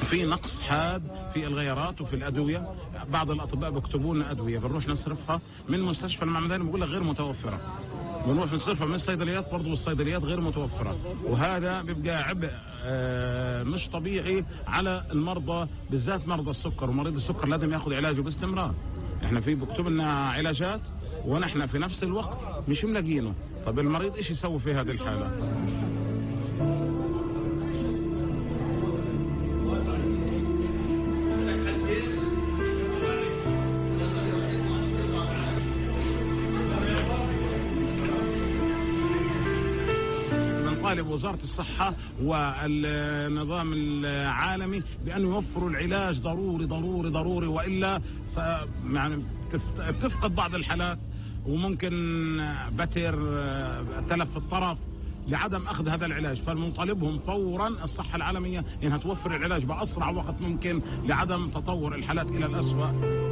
وفي نقص حاد في الغيارات وفي الادويه. بعض الاطباء بيكتبوا لنا ادويه بنروح نصرفها من مستشفى المعمداني بيقول لك غير متوفره، بنروح نصرفها من الصيدليات برضه والصيدليات غير متوفره، وهذا بيبقى عبء مش طبيعي على المرضى، بالذات مرضى السكر. ومريض السكر لازم ياخذ علاجه باستمرار. احنا في بكتب لنا علاجات ونحن في نفس الوقت مش ملاقينه. طب المريض ايش يسوي في هذه الحاله؟ طالب وزارة الصحة والنظام العالمي بأن يوفروا العلاج ضروري ضروري ضروري، وإلا يعني بتفقد بعض الحالات وممكن بتر تلف الطرف لعدم أخذ هذا العلاج. فنطالبهم فورا الصحة العالمية إنها توفر العلاج بأسرع وقت ممكن لعدم تطور الحالات إلى الأسوأ.